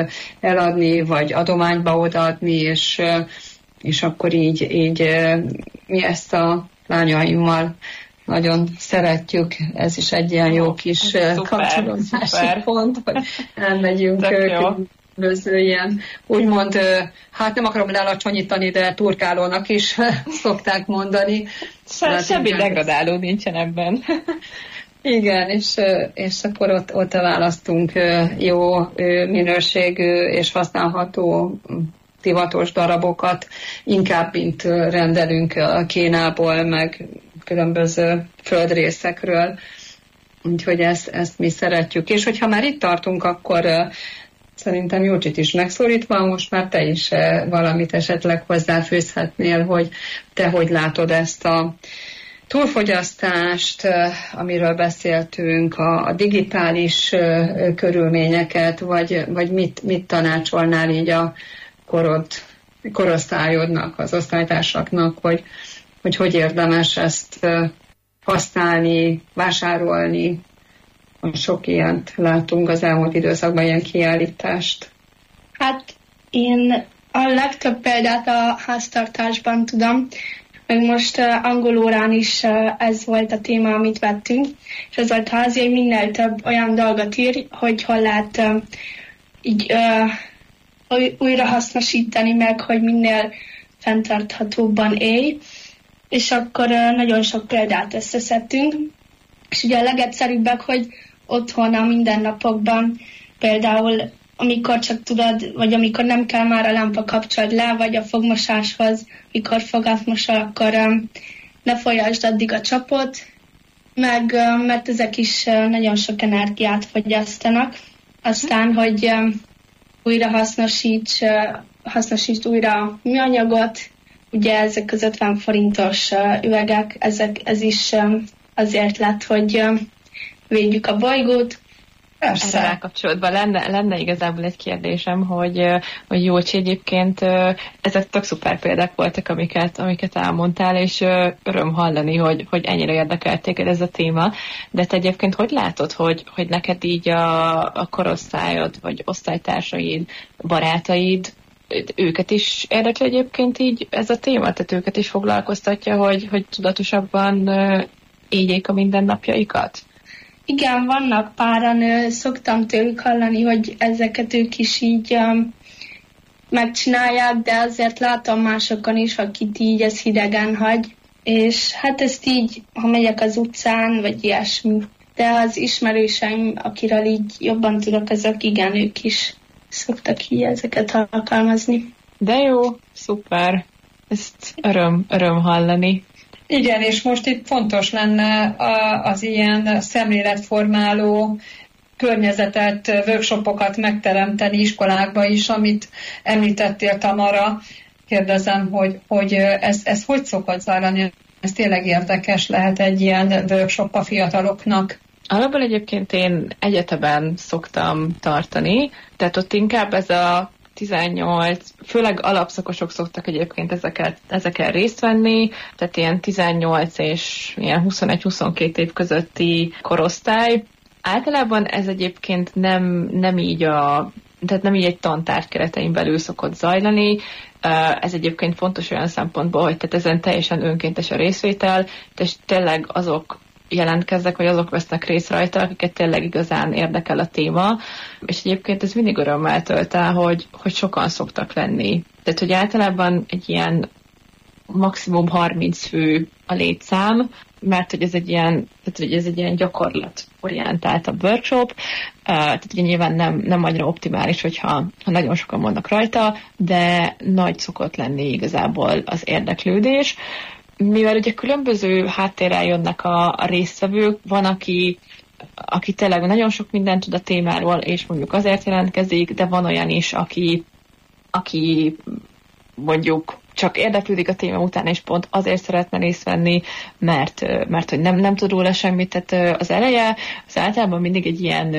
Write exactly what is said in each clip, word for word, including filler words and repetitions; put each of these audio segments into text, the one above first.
eladni, vagy adományba odaadni, és, és akkor így, így mi ezt a lányaimmal nagyon szeretjük, ez is egy ilyen jó kis szuper, kapcsolódási szuper. pont, hogy elmegyünk különböző ilyen, úgymond, hát nem akarom lealacsonyítani, de turkálónak is szokták mondani. Se, semmi degradáló nincsen ebben. Igen, és, és akkor ott, ott választunk jó minőségű és használható divatos darabokat, inkább mint rendelünk Kínából, meg különböző földrészekről. Úgyhogy ezt, ezt mi szeretjük. És hogyha már itt tartunk, akkor szerintem Júcsit is megszólítva, most már te is valamit esetleg hozzáfűzhetnél, hogy te hogy látod ezt a túlfogyasztást, amiről beszéltünk, a digitális körülményeket, vagy, vagy mit, mit tanácsolnál így a korod, korosztályodnak, az osztálytársaknak, hogy, hogy hogy érdemes ezt használni, vásárolni. Sok ilyent látunk az elmúlt időszakban, ilyen kiállítást. Hát én a legtöbb példát a háztartásban tudom, meg most uh, angol órán is uh, ez volt a téma, amit vettünk, és ez volt az, hogy minél több olyan dolgot ír, hogy hol lehet uh, így uh, újra hasznosítani meg, hogy minél fenntarthatóbban élj, és akkor uh, nagyon sok példát összeszedtünk, és ugye a legegyszerűbbek, hogy otthon a mindennapokban például amikor csak tudod, vagy amikor nem kell már a lámpa kapcsolod le, vagy a fogmosáshoz, mikor fogát mosol, akkor um, ne folyasd addig a csapot, meg um, mert ezek is uh, nagyon sok energiát fogyasztanak. Aztán, hogy um, újra hasznosíts, uh, hasznosítsd újra a műanyagot, ugye ezek az ötven forintos uh, üvegek, ezek, ez is um, azért lett, hogy um, védjük a bolygót. Persze. Erre rákapcsolatban lenne, lenne igazából egy kérdésem, hogy, hogy Júlcsi egyébként ezek tök szuper példák voltak, amiket, amiket elmondtál, és öröm hallani, hogy, hogy ennyire érdekelt téged ez a téma, de te egyébként hogy látod, hogy, hogy neked így a, a korosztályod, vagy osztálytársaid, barátaid, őket is érdekli egyébként így ez a téma, tehát őket is foglalkoztatja, hogy, hogy tudatosabban éljék a mindennapjaikat? Igen, vannak páran, szoktam tőlük hallani, hogy ezeket ők is így um, megcsinálják, de azért látom másokon is, akit így ez hidegen hagy, és hát ezt így, ha megyek az utcán, vagy ilyesmi, de az ismerőseim, akiről így jobban tudok, azok igen, ők is szoktak így ezeket alkalmazni. De jó, szuper, ezt öröm, öröm hallani. Igen, és most itt fontos lenne az ilyen szemléletformáló környezetet, workshopokat megteremteni iskolákba is, amit említettél, Tamara. Kérdezem, hogy, hogy ez, ez hogy szokott zajlani? Ez tényleg érdekes lehet egy ilyen workshop a fiataloknak. Alapból egyébként én egyetemen szoktam tartani, tehát ott inkább ez a tizennyolc, főleg alapszakosok szoktak egyébként ezeket, ezeken részt venni, tehát ilyen tizennyolc és ilyen huszonegy-huszonkét év közötti korosztály. Általában ez egyébként nem, nem így a, tehát nem így egy tantárgy keretein belül szokott zajlani. Ez egyébként fontos olyan szempontból, hogy tehát ezen teljesen önkéntes a részvétel, és tényleg azok jelentkeznek, vagy azok vesznek részt rajta, akiket tényleg igazán érdekel a téma, és egyébként ez mindig örömmel tölt el, hogy, hogy sokan szoktak lenni. Tehát, hogy általában egy ilyen maximum harminc fő a létszám, mert hogy ez egy ilyen, tehát, hogy ez egy ilyen gyakorlatorientáltabb workshop, tehát ugye nyilván nem, nem annyira optimális, hogyha ha nagyon sokan vannak rajta, de nagy szokott lenni igazából az érdeklődés. Mivel ugye különböző háttérrel jönnek a, a résztvevők, van, aki, aki tényleg nagyon sok mindent tud a témáról, és mondjuk azért jelentkezik, de van olyan is, aki, aki mondjuk csak érdeklődik a téma után, és pont azért szeretne részt venni, mert, mert hogy nem, nem tud róla semmit. Tehát az eleje az általában mindig egy ilyen,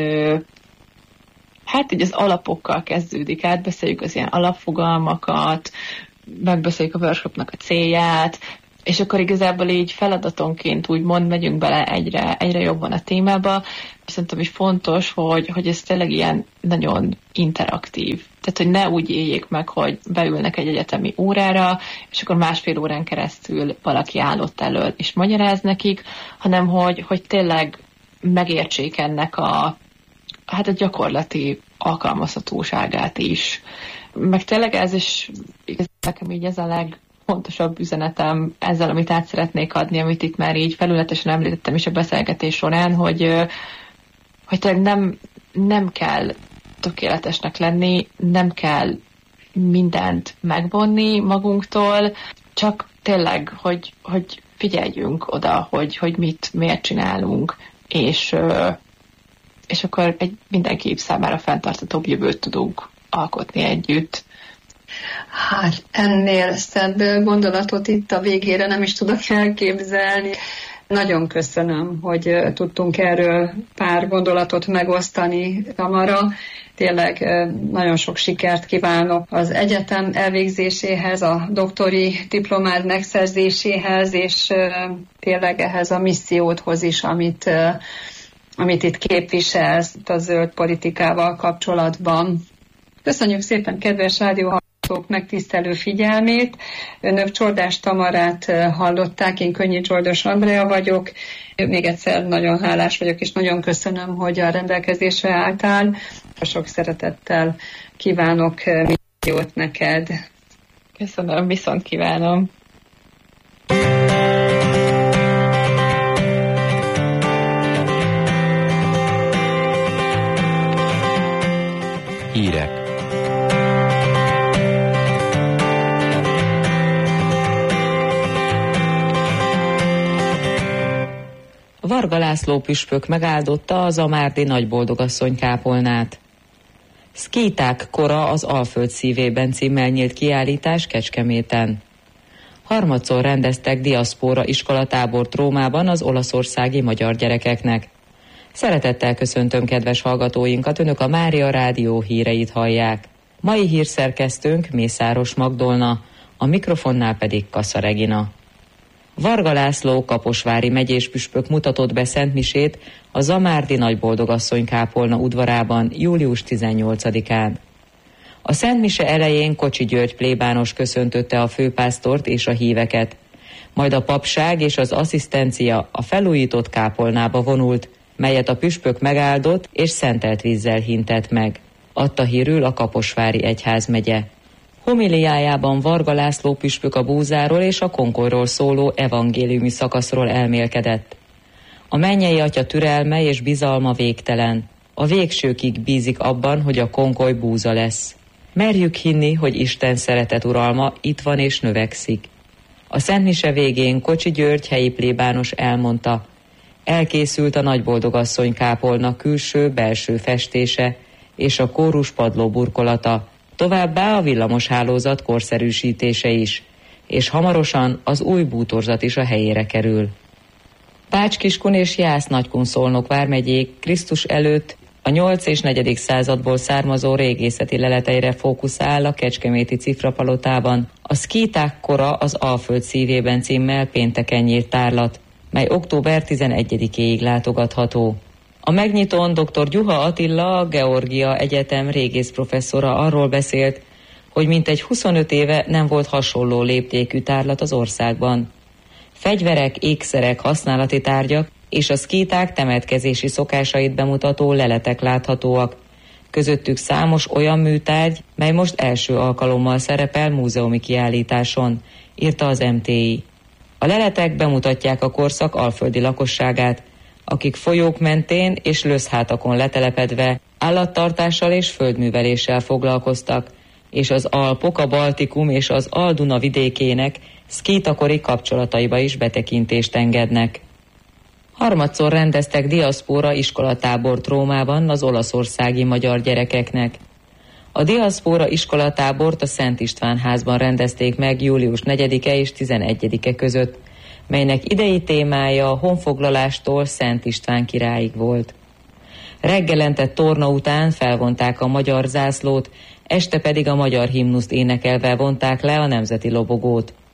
hát így az alapokkal kezdődik, átbeszéljük az ilyen alapfogalmakat, megbeszéljük a workshopnak a célját, és akkor igazából így feladatonként úgymond megyünk bele egyre, egyre jobban a témába. Szerintem is fontos, hogy, hogy ez tényleg ilyen nagyon interaktív. Tehát, hogy ne úgy éljék meg, hogy beülnek egy egyetemi órára, és akkor másfél órán keresztül valaki állott elől, és magyaráz nekik, hanem hogy, hogy tényleg megértsék ennek a, hát a gyakorlati alkalmazhatóságát is. Meg tényleg ez is, nekem így ez a legfontosabb üzenetem ezzel, amit át szeretnék adni, amit itt már így felületesen említettem is a beszélgetés során, hogy, hogy tényleg nem, nem kell tökéletesnek lenni, nem kell mindent megvonni magunktól, csak tényleg, hogy, hogy figyeljünk oda, hogy, hogy mit, miért csinálunk, és, és akkor egy mindenki számára fenntarthatóbb jövőt tudunk alkotni együtt. Hát ennél szebb gondolatot itt a végére nem is tudok elképzelni. Nagyon köszönöm, hogy tudtunk erről pár gondolatot megosztani, Tamara. Tényleg nagyon sok sikert kívánok az egyetem elvégzéséhez, a doktori diplomád megszerzéséhez, és tényleg ehhez a missziódhoz is, amit, amit itt képviselsz a zöld politikával kapcsolatban. Köszönjük szépen, kedves rádióhallgatók, megtisztelő figyelmét. Önök Csordás Tamarát hallották, én Könnyi Csordos Andrea vagyok. Még egyszer nagyon hálás vagyok, és nagyon köszönöm, hogy a rendelkezésre álltál. Sok szeretettel kívánok jót neked. Köszönöm, viszont kívánom. Hírek. Varga László püspök megáldotta a zamárdi nagyboldogasszony kápolnát. Szkíták kora az Alföld szívében címmel nyílt kiállítás Kecskeméten. Harmadszor rendeztek diaszpóra iskolatábort Rómában az olaszországi magyar gyerekeknek. Szeretettel köszöntöm kedves hallgatóinkat, Önök a Mária Rádió híreit hallják. Mai hírszerkesztőnk Mészáros Magdolna, a mikrofonnál pedig Kassa Regina. Varga László kaposvári megyéspüspök mutatott be szentmisét a zamárdi nagyboldogasszony kápolna udvarában július tizennyolcadikán. A szentmise elején Kocsi György plébános köszöntötte a főpásztort és a híveket, majd a papság és az asszisztencia a felújított kápolnába vonult, melyet a püspök megáldott és szentelt vízzel hintett meg, adta hírül a Kaposvári egyházmegye. Homiliájában Varga László püspök a búzáról és a konkolyról szóló evangéliumi szakaszról elmélkedett. A mennyei atya türelme és bizalma végtelen. A végsőkig bízik abban, hogy a konkoly búza lesz. Merjük hinni, hogy Isten szeretet uralma itt van és növekszik. A szentmise végén Kocsi György helyi plébános elmondta, elkészült a nagyboldogasszony kápolna külső-belső festése és a kórus padló burkolata, továbbá a villamoshálózat korszerűsítése is, és hamarosan az új bútorzat is a helyére kerül. Bács-Kiskun és Jász-Nagykun Szolnok vármegyék Krisztus előtt a nyolc és negyedik századból származó régészeti leleteire fókuszál a kecskeméti Cifrapalotában a Szkíták kora az Alföld szívében címmel pénteken nyílt tárlat, mely október tizenegyedikéig látogatható. A megnyitón dr. Gyuha Attila, a Georgia Egyetem régész professzora arról beszélt, hogy mintegy huszonöt éve nem volt hasonló léptékű tárlat az országban. Fegyverek, ékszerek, használati tárgyak és a szkíták temetkezési szokásait bemutató leletek láthatóak. Közöttük számos olyan műtárgy, mely most első alkalommal szerepel múzeumi kiállításon, írta az em té i. A leletek bemutatják a korszak alföldi lakosságát, akik folyók mentén és löszhátakon letelepedve állattartással és földműveléssel foglalkoztak, és az Alpok, a Baltikum és az Al-Duna vidékének szkítakori kapcsolataiba is betekintést engednek. Harmadszor rendeztek diaszpóra iskolatábort Rómában az olaszországi magyar gyerekeknek. A diaszpóra iskolatábort a Szent István házban rendezték meg július negyedike és tizenegyedike között, melynek idei témája a honfoglalástól Szent István királyig volt. Reggelente torna után felvonták a magyar zászlót, este pedig a magyar himnuszt énekelve vonták le a nemzeti lobogót.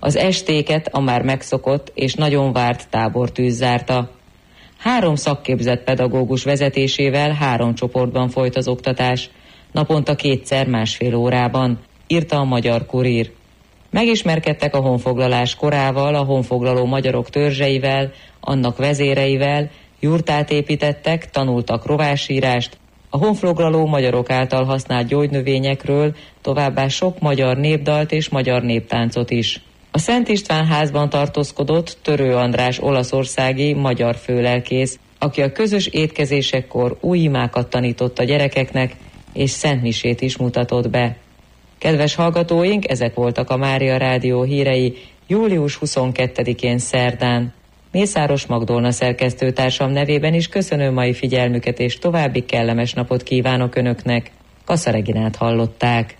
Az estéket a már megszokott és nagyon várt tábortűz zárta. Három szakképzett pedagógus vezetésével három csoportban folyt az oktatás, naponta kétszer másfél órában, írta a Magyar Kurír. Megismerkedtek a honfoglalás korával, a honfoglaló magyarok törzseivel, annak vezéreivel, jurtát építettek, tanultak rovásírást, a honfoglaló magyarok által használt gyógynövényekről, továbbá sok magyar népdalt és magyar néptáncot is. A Szent István házban tartózkodott Törő András olaszországi magyar főlelkész, aki a közös étkezésekkor új imákat tanított a gyerekeknek, és szentmisét is mutatott be. Kedves hallgatóink, ezek voltak a Mária Rádió hírei július huszonkettedikén szerdán. Mészáros Magdolna szerkesztőtársam nevében is köszönöm mai figyelmüket, és további kellemes napot kívánok Önöknek. Kassa Reginát hallották.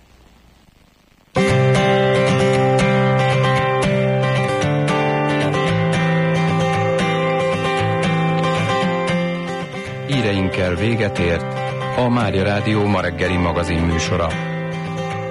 Híreinkkel véget ért a Mária Rádió ma reggeli magazin műsora.